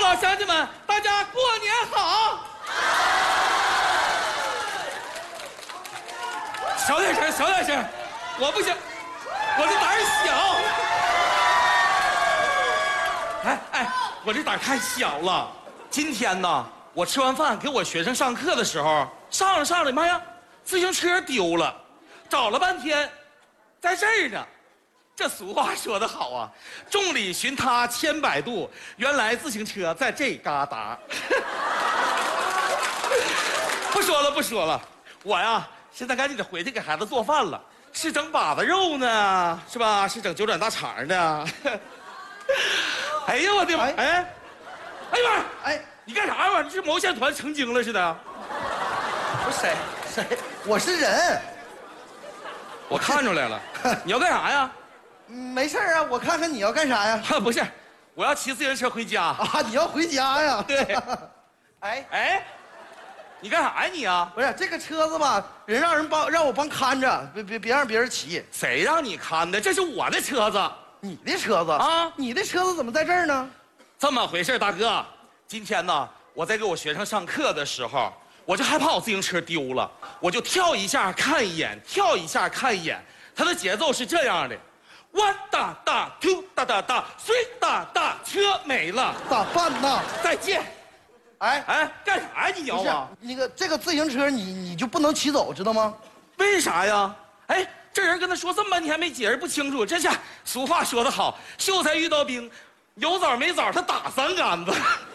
好，乡亲们，大家过年好！小点声，小点声，我不行，我这胆儿小。哎，我这胆儿太小了。今天呢，我吃完饭给我学生上课的时候，上着，妈呀，自行车丢了，找了半天，在这儿呢。这俗话说得好啊，众里寻他千百度，原来自行车在这嘎达。不说了，我呀现在赶紧得回去给孩子做饭了，是整把子肉呢，是吧？是整9转大肠呢。哎呀我的妈！哎呀妈！哎，你干啥呀？你是毛线团成精了似的？ 不是谁，我是人。 我看出来了，你要干啥呀？ 没事啊，我看看你要干啥呀？ 不是，我要骑自行车回家啊！你要回家呀？ 对。 哎， 你干啥呀你啊？ 不是这个车子吧，人让我帮看着，别让别人骑。 谁让你看的？这是我的车子。 你的车子啊？ 你的车子怎么在这儿呢？ 这么回事，大哥。今天呢，我在给我学生上课的时候，我就害怕我自行车丢了，我就跳一下看一眼，跳一下看一眼。它的节奏是这样的。1哒哒，2哒哒哒，3哒哒，车没了， 咋办呢？ 再见。哎，干啥呀你要啊？ 那个这个自行车你就不能骑走，知道吗？ 为啥呀？哎，这人跟他说这么半天没解释不清楚，这下俗话说得好，秀才遇到兵，有枣没枣他打3竿子。